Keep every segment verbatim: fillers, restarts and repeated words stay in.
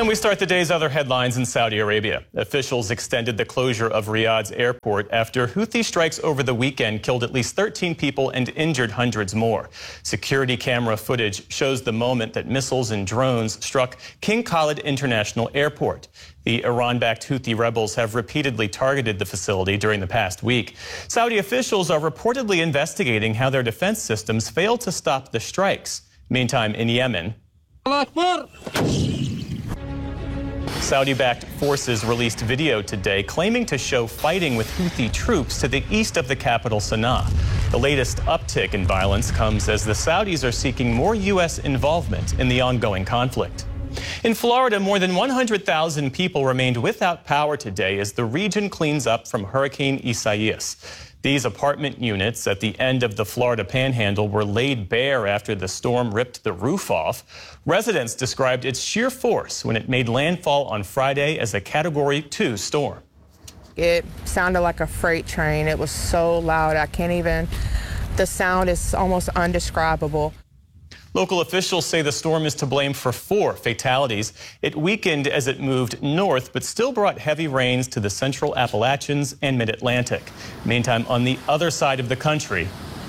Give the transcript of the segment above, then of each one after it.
And we start the day's other headlines in Saudi Arabia. Officials extended the closure of Riyadh's airport after Houthi strikes over the weekend killed at least thirteen people and injured hundreds more. Security camera footage shows the moment that missiles and drones struck King Khalid International Airport. The Iran-backed Houthi rebels have repeatedly targeted the facility during the past week. Saudi officials are reportedly investigating how their defense systems failed to stop the strikes. Meantime, in Yemen, Saudi-backed forces released video today claiming to show fighting with Houthi troops to the east of the capital, Sana'a. The latest uptick in violence comes as the Saudis are seeking more U S involvement in the ongoing conflict. In Florida, more than one hundred thousand people remained without power today as the region cleans up from Hurricane Isaias. These apartment units at the end of the Florida Panhandle were laid bare after the storm ripped the roof off. Residents described its sheer force when it made landfall on Friday as a Category two storm. It sounded like a freight train. It was so loud. I can't even, the sound is almost undescribable. Local officials say the storm is to blame for four fatalities. It weakened as it moved north, but still brought heavy rains to the central Appalachians and mid-Atlantic. Meantime, on the other side of the country,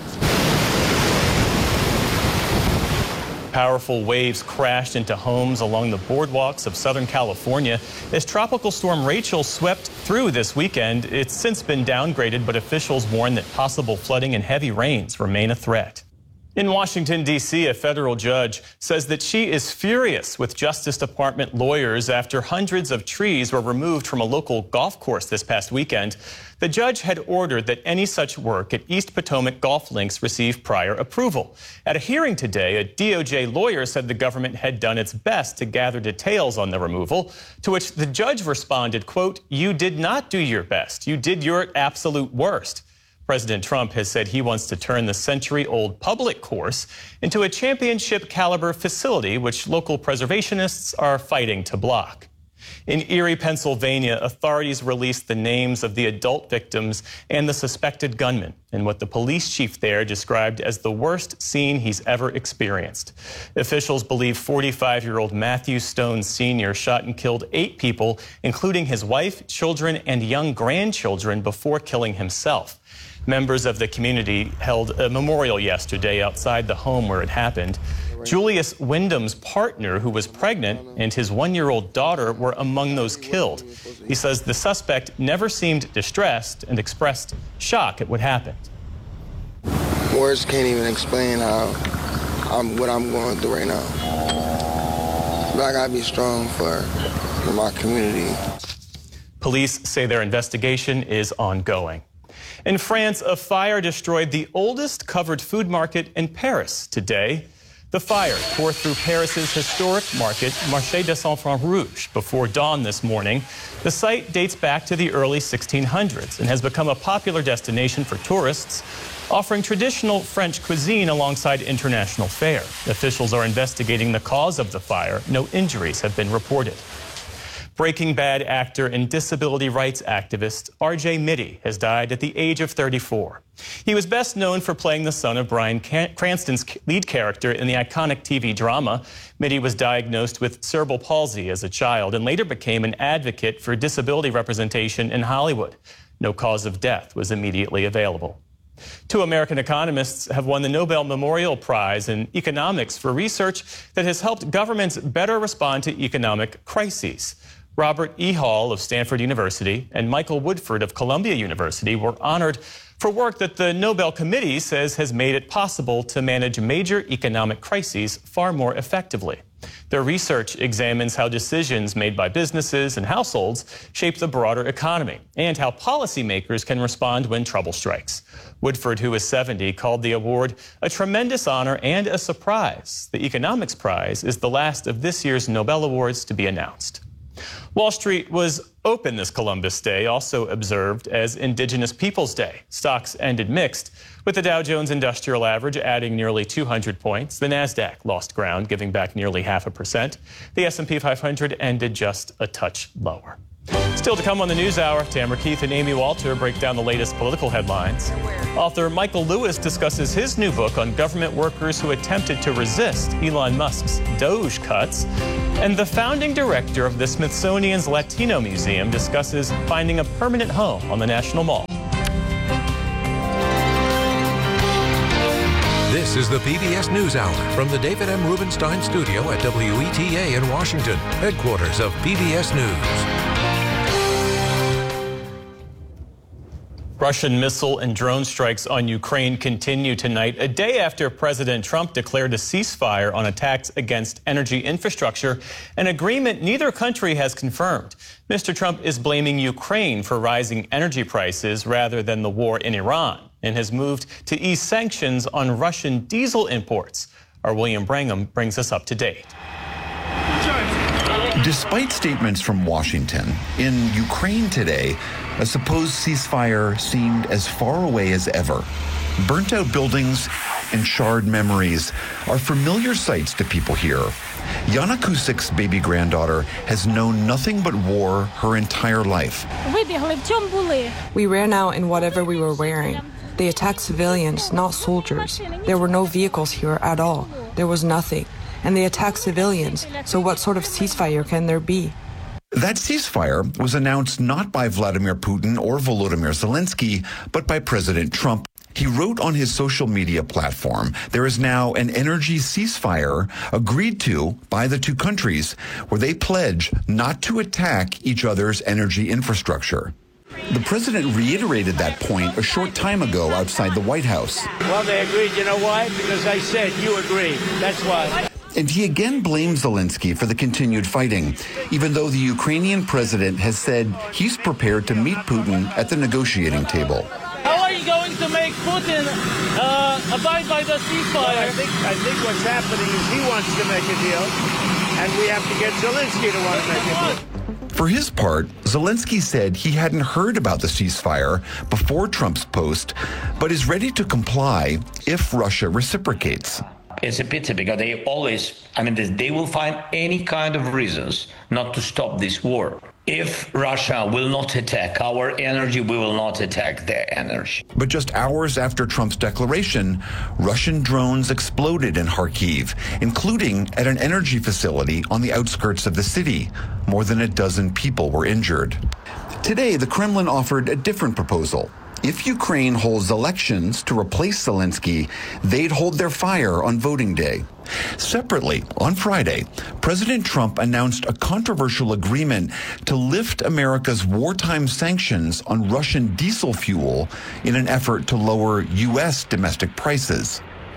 powerful waves crashed into homes along the boardwalks of Southern California as Tropical Storm Rachel swept through this weekend. It's since been downgraded, but officials warn that possible flooding and heavy rains remain a threat. In Washington, D C, a federal judge says that she is furious with Justice Department lawyers after hundreds of trees were removed from a local golf course this past weekend. The judge had ordered that any such work at East Potomac golf links receive prior approval. At a hearing today, a D O J lawyer said the government had done its best to gather details on the removal, to which the judge responded, quote, "You did not do your best. You did your absolute worst." President Trump has said he wants to turn the century-old public course into a championship-caliber facility, which local preservationists are fighting to block. In Erie, Pennsylvania, authorities released the names of the adult victims and the suspected gunman in what the police chief there described as the worst scene he's ever experienced. Officials believe forty-five-year-old Matthew Stone Senior shot and killed eight people, including his wife, children, and young grandchildren, before killing himself. Members of the community held a memorial yesterday outside the home where it happened. Julius Wyndham's partner, who was pregnant, and his one-year-old daughter were among those killed. He says the suspect never seemed distressed and expressed shock at what happened. Words can't even explain how I'm, what I'm going through right now. But I gotta be strong for, for my community. Police say their investigation is ongoing. In France, a fire destroyed the oldest covered food market in Paris today. The fire tore through Paris's historic market, Marché des Enfants Rouges, before dawn this morning. The site dates back to the early sixteen hundreds and has become a popular destination for tourists, offering traditional French cuisine alongside international fare. Officials are investigating the cause of the fire. No injuries have been reported. Breaking Bad actor and disability rights activist R J Mitte has died at the age of thirty-four. He was best known for playing the son of Bryan Cranston's lead character in the iconic T V drama. Mitte was diagnosed with cerebral palsy as a child and later became an advocate for disability representation in Hollywood. No cause of death was immediately available. Two American economists have won the Nobel Memorial Prize in Economics for research that has helped governments better respond to economic crises. Robert E. Hall of Stanford University and Michael Woodford of Columbia University were honored for work that the Nobel Committee says has made it possible to manage major economic crises far more effectively. Their research examines how decisions made by businesses and households shape the broader economy and how policymakers can respond when trouble strikes. Woodford, who is seventy, called the award a tremendous honor and a surprise. The Economics Prize is the last of this year's Nobel Awards to be announced. Wall Street was open this Columbus Day, also observed as Indigenous Peoples Day. Stocks ended mixed, with the Dow Jones Industrial Average adding nearly two hundred points. The Nasdaq lost ground, giving back nearly half a percent. The S and P five hundred ended just a touch lower. Still to come on the News Hour, Tamara Keith and Amy Walter break down the latest political headlines. Author Michael Lewis discusses his new book on government workers who attempted to resist Elon Musk's Doge cuts. And the founding director of the Smithsonian's Latino Museum discusses finding a permanent home on the National Mall. This is the P B S NewsHour from the David M. Rubenstein studio at W E T A in Washington, headquarters of P B S News. Russian missile and drone strikes on Ukraine continue tonight, a day after President Trump declared a ceasefire on attacks against energy infrastructure, an agreement neither country has confirmed. Mister Trump is blaming Ukraine for rising energy prices rather than the war in Iran, and has moved to ease sanctions on Russian diesel imports. Our William Brangham brings us up to date. Despite statements from Washington, in Ukraine today, a supposed ceasefire seemed as far away as ever. Burnt-out buildings and charred memories are familiar sights to people here. Yana Kusik's baby granddaughter has known nothing but war her entire life. We ran out in whatever we were wearing. They attacked civilians, not soldiers. There were no vehicles here at all. There was nothing. And they attack civilians, so what sort of ceasefire can there be? That ceasefire was announced not by Vladimir Putin or Volodymyr Zelensky, but by President Trump. He wrote on his social media platform, there is now an energy ceasefire agreed to by the two countries, where they pledge not to attack each other's energy infrastructure. The president reiterated that point a short time ago outside the White House. Well, they agreed. You know why? Because I said you agreed. That's why. And he again blames Zelensky for the continued fighting, even though the Ukrainian president has said he's prepared to meet Putin at the negotiating table. How are you going to make Putin uh, abide by the ceasefire? Well, I think, I think what's happening is he wants to make a deal, and we have to get Zelensky to want to make a deal. For his part, Zelensky said he hadn't heard about the ceasefire before Trump's post, but is ready to comply if Russia reciprocates. It's a pity because they always, I mean, they will find any kind of reasons not to stop this war. If Russia will not attack our energy, we will not attack their energy. But just hours after Trump's declaration, Russian drones exploded in Kharkiv, including at an energy facility on the outskirts of the city. More than a dozen people were injured. Today, the Kremlin offered a different proposal. If Ukraine holds elections to replace Zelensky, they'd hold their fire on voting day. Separately, on Friday, President Trump announced a controversial agreement to lift America's wartime sanctions on Russian diesel fuel in an effort to lower U S domestic prices.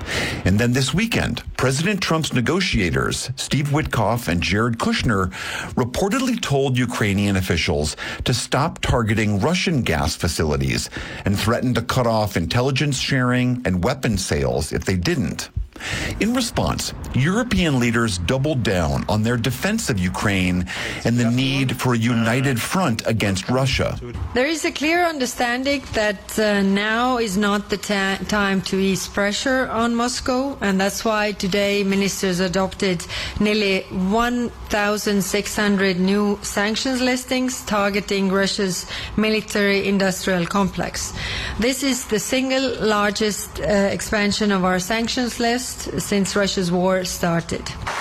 And then this weekend, President Trump's negotiators, Steve Witkoff and Jared Kushner, reportedly told Ukrainian officials to stop targeting Russian gas facilities and threatened to cut off intelligence sharing and weapons sales if they didn't. In response, European leaders doubled down on their defense of Ukraine and the need for a united front against Russia. There is a clear understanding that uh, now is not the ta- time to ease pressure on Moscow, and that's why today ministers adopted nearly one thousand six hundred new sanctions listings targeting Russia's military-industrial complex. This is the single largest uh, expansion of our sanctions list since Russia's war started.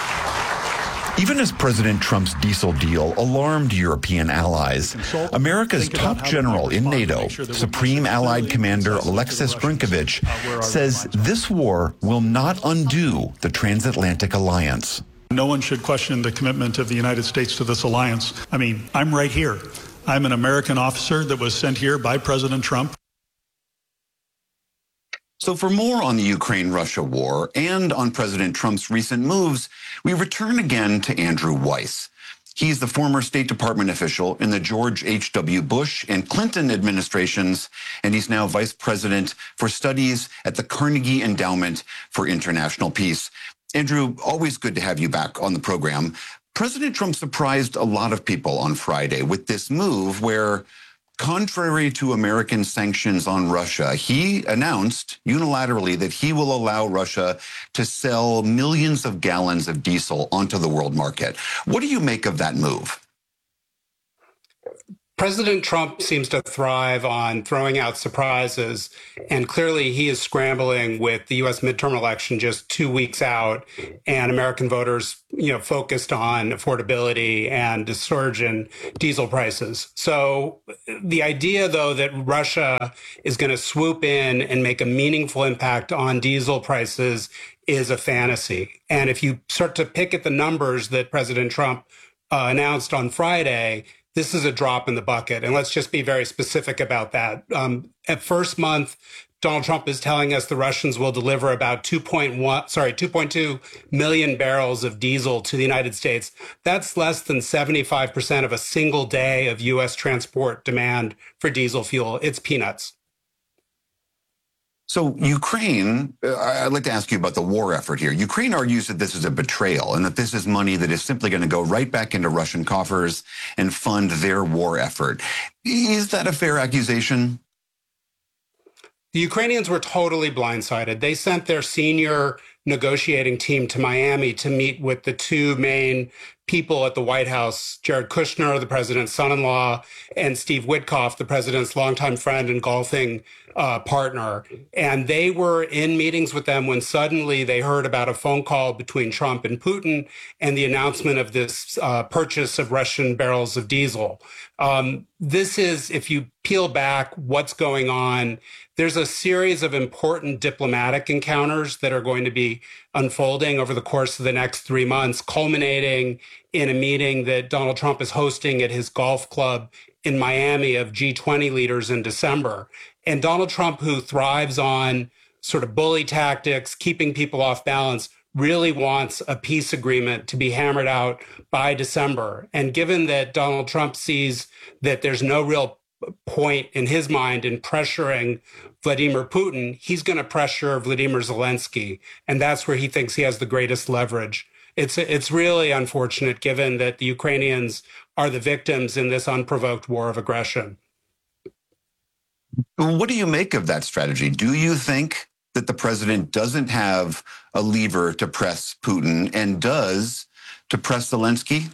Even as President Trump's diesel deal alarmed European allies, America's top general in NATO, Supreme Allied Commander Alexis Grinkovich, says this war will not undo the transatlantic alliance. No one should question the commitment of the United States to this alliance. I mean, I'm right here. I'm an American officer that was sent here by President Trump. So for more on the Ukraine-Russia war and on President Trump's recent moves, we return again to Andrew Weiss. He's the former State Department official in the George H W Bush and Clinton administrations, and he's now vice president for studies at the Carnegie Endowment for International Peace. Andrew, always good to have you back on the program. President Trump surprised a lot of people on Friday with this move where, contrary to American sanctions on Russia, he announced unilaterally that he will allow Russia to sell millions of gallons of diesel onto the world market. What do you make of that move? President Trump seems to thrive on throwing out surprises, and clearly he is scrambling with the U S midterm election just two weeks out, and American voters, you know, focused on affordability and the surge in diesel prices. So the idea, though, that Russia is going to swoop in and make a meaningful impact on diesel prices is a fantasy. And if you start to pick at the numbers that President Trump uh, announced on Friday, this is a drop in the bucket. And let's just be very specific about that. Um, at first month, Donald Trump is telling us the Russians will deliver about two point one, sorry, two point two million barrels of diesel to the United States. That's less than seventy-five percent of a single day of U S transport demand for diesel fuel. It's peanuts. So Ukraine, uh, I'd like to ask you about the war effort here. Ukraine argues that this is a betrayal and that this is money that is simply going to go right back into Russian coffers and fund their war effort. Is that a fair accusation? The Ukrainians were totally blindsided. They sent their senior negotiating team to Miami to meet with the two main people at the White House, Jared Kushner, the president's son-in-law, and Steve Witkoff, the president's longtime friend and golfing uh, partner. And they were in meetings with them when suddenly they heard about a phone call between Trump and Putin and the announcement of this uh, purchase of Russian barrels of diesel. Um, this is, if you peel back what's going on, there's a series of important diplomatic encounters that are going to be unfolding over the course of the next three months, culminating in a meeting that Donald Trump is hosting at his golf club in Miami of G twenty leaders in December. And Donald Trump, who thrives on sort of bully tactics, keeping people off balance, really wants a peace agreement to be hammered out by December. And given that Donald Trump sees that there's no real point in his mind in pressuring Vladimir Putin, he's going to pressure Vladimir Zelensky. And that's where he thinks he has the greatest leverage. It's, it's really unfortunate given that the Ukrainians are the victims in this unprovoked war of aggression. What do you make of that strategy? Do you think that the president doesn't have a lever to press Putin and does to press Zelensky?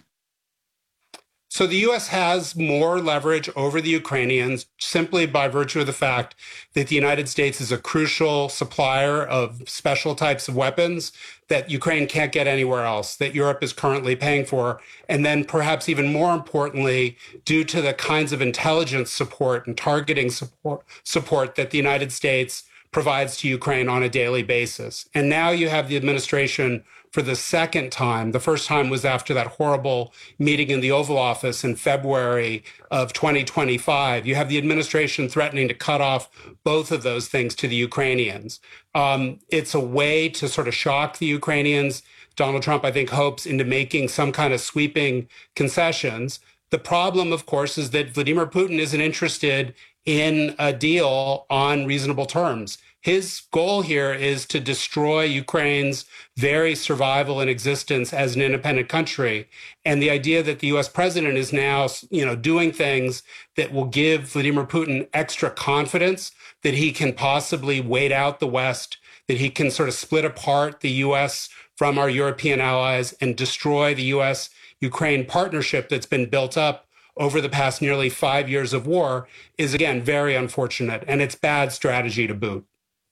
So the U S has more leverage over the Ukrainians simply by virtue of the fact that the United States is a crucial supplier of special types of weapons that Ukraine can't get anywhere else, that Europe is currently paying for. And then perhaps even more importantly, due to the kinds of intelligence support and targeting support, support that the United States provides to Ukraine on a daily basis. And now you have the administration for the second time. The first time was after that horrible meeting in the Oval Office in February of twenty twenty-five. You have the administration threatening to cut off both of those things to the Ukrainians. Um, it's a way to sort of shock the Ukrainians. Donald Trump, I think, hopes into making some kind of sweeping concessions. The problem, of course, is that Vladimir Putin isn't interested in a deal on reasonable terms. His goal here is to destroy Ukraine's very survival and existence as an independent country. And the idea that the U S president is now, you know, doing things that will give Vladimir Putin extra confidence that he can possibly wait out the West, that he can sort of split apart the U S from our European allies and destroy the U S Ukraine partnership that's been built up over the past nearly five years of war is, again, very unfortunate. And it's bad strategy to boot.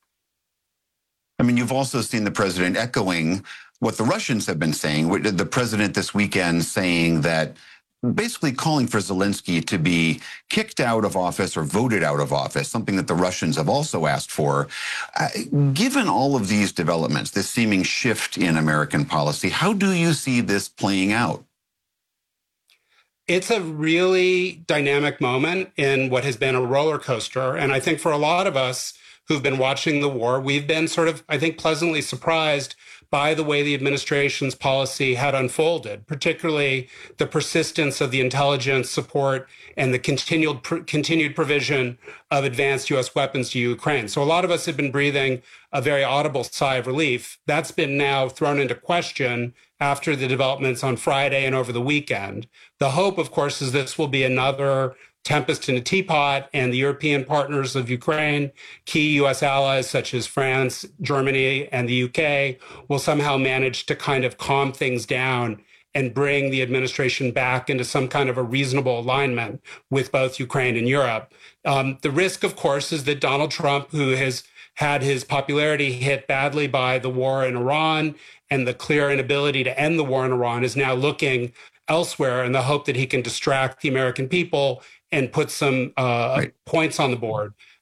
I mean, you've also seen the president echoing what the Russians have been saying. The president this weekend saying that basically calling for Zelensky to be kicked out of office or voted out of office, something that the Russians have also asked for. Uh, given all of these developments, this seeming shift in American policy, how do you see this playing out? It's a really dynamic moment in what has been a roller coaster. And I think for a lot of us who've been watching the war, we've been sort of, I think, pleasantly surprised by the way the administration's policy had unfolded, particularly the persistence of the intelligence support and the continued pr- continued provision of advanced U S weapons to Ukraine. So a lot of us have been breathing a very audible sigh of relief. That's been now thrown into question after the developments on Friday and over the weekend. The hope, of course, is this will be another tempest in a teapot, and the European partners of Ukraine, key U S allies such as France, Germany, and the U K will somehow manage to kind of calm things down and bring the administration back into some kind of a reasonable alignment with both Ukraine and Europe. Um, the risk, of course, is that Donald Trump, who has had his popularity hit badly by the war in Iran and the clear inability to end the war in Iran, is now looking elsewhere in the hope that he can distract the American people and put some uh, right. points on the board.